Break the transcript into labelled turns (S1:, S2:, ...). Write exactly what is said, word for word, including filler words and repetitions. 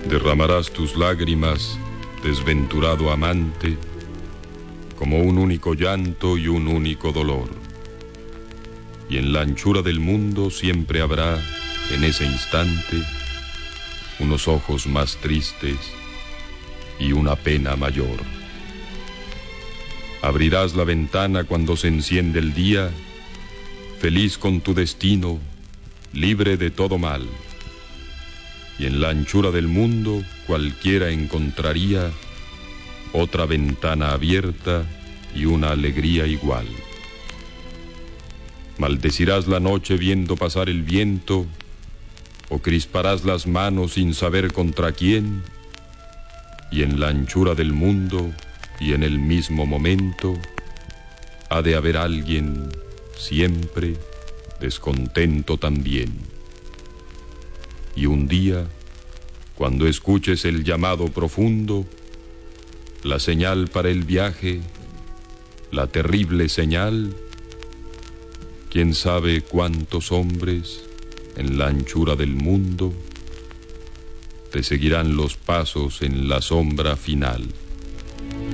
S1: Derramarás tus lágrimas, desventurado amante, como un único llanto y un único dolor. Y en la anchura del mundo siempre habrá, en ese instante, unos ojos más tristes y una pena mayor. Abrirás la ventana cuando se enciende el día, feliz con tu destino, libre de todo mal. Y en la anchura del mundo cualquiera encontraría otra ventana abierta y una alegría igual. Maldecirás la noche viendo pasar el viento, o crisparás las manos sin saber contra quién, y en la anchura del mundo y en el mismo momento ha de haber alguien siempre descontento también. Y un día, cuando escuches el llamado profundo, la señal para el viaje, la terrible señal, quién sabe cuántos hombres en la anchura del mundo te seguirán los pasos en la sombra final.